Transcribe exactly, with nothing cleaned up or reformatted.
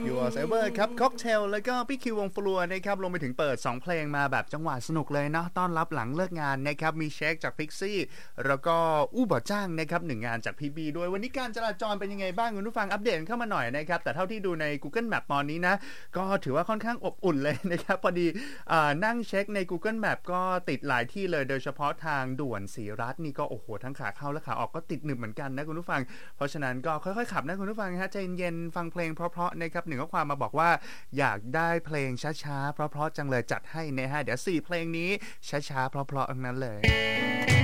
Yours Ever ครับค็อกเทลแล้วก็พี่คิววงฟลัวนะครับรวมไปถึงเปิดสองเพลงมาแบบจังหวะสนุกเลยเนาะต้อนรับหลังเลิกงานนะครับมีเช็คจากพิกซี่แล้วก็อู้บ่อจ้างนะครับหนึ่งงานจากพี่บีด้วยวันนี้การจราจรเป็นยังไงบ้างคุณผู้ฟังอัปเดตเข้ามาหน่อยนะครับแต่เท่าที่ดูใน Google Map ตอนนี้นะก็ถือว่าค่อนข้างอบอุ่นเลยนะครับพอดีนั่งเช็คใน Google Map ก็ติดหลายที่เลยโดยเฉพาะทางด่วนศรีรัตน์นี่ก็โอ้โหทั้งขาเข้าและขาออกก็ติดหนึบเหมือนกันนะคุณผู้ฟังเพราะฉะนั้นก็ค่อยๆขับนะคุณผู้ฟังฮะใจเย็นๆฟังเพลงเพราะๆนะครับหนึ่งข้อความมาบอกว่าอยากได้เพลงช้าๆเพราะๆจังเลยจัดให้นะฮะเดี๋ยวสี่เพลงนี้ช้าๆเพราะๆทั้งนั้นเลย